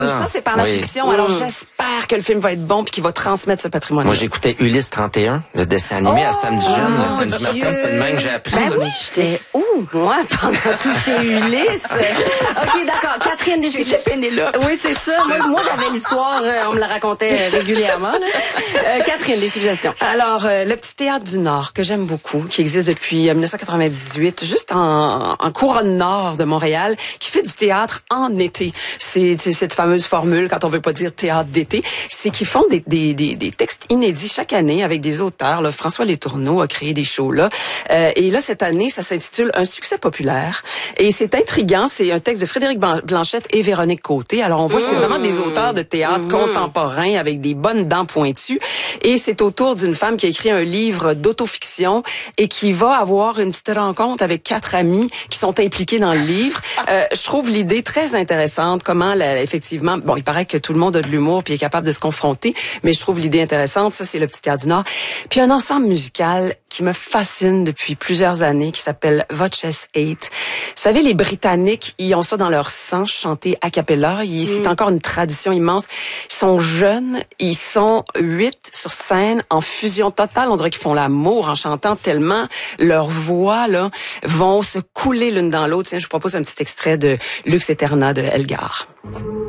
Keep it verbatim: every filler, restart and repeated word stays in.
Ça, c'est par la oui. fiction. Alors, mmh. j'espère que le film va être bon puis qu'il va transmettre ce patrimoine. Moi, j'écoutais Ulysse trente et un, le dessin animé, oh, à samedi jeune, le samedi matin. C'est le même que j'ai appris ben ça. Oui, j'étais où, moi, pendant tous ces Ulysse? OK, d'accord. Quatrième des suggestions. Oui, c'est ça. Moi, moi j'avais l'histoire, euh, on me la racontait régulièrement. Euh, quatrième des suggestions. Alors, euh, le Petit Théâtre du Nord, que j'aime beaucoup, qui existe depuis euh, dix-neuf cent quatre-vingt-dix-huit, juste en, en couronne nord de Montréal, qui fait du théâtre en été. C'est, c'est cette fameuse formule, quand on veut pas dire théâtre d'été, c'est qu'ils font des, des, des, des textes inédits chaque année avec des auteurs. Là, François Letourneau a créé des shows là. Euh, et là, cette année, ça s'intitule Un succès populaire. Et c'est intriguant. C'est un texte de Frédéric Blanchette et Véronique Côté. Alors, on voit, mmh. c'est vraiment des auteurs de théâtre mmh. contemporains avec des bonnes dents pointues. Et c'est autour d'une femme qui a écrit un livre d'autofiction et qui va avoir une petite rencontre avec quatre amis qui sont impliqués dans le livre. Euh, je trouve l'idée très intéressante. Comment, là, effectivement, bon, il paraît que tout le monde a de l'humour puis est capable de se confronter, mais je trouve l'idée intéressante. Ça, c'est le Petit Théâtre du Nord. Puis un ensemble musical qui me fascine depuis plusieurs années, qui s'appelle Voices Eight. Vous savez, les Britanniques, ils ont ça dans leur sang, chanter a cappella. Ils, mm. C'est encore une tradition immense. Ils sont jeunes, ils sont huit sur scène, en fusion totale. On dirait qu'ils font l'amour en chantant tellement leurs voix là vont se couler l'une dans l'autre. Tiens, je vous propose un petit extrait de Lux Eterna de Elgar.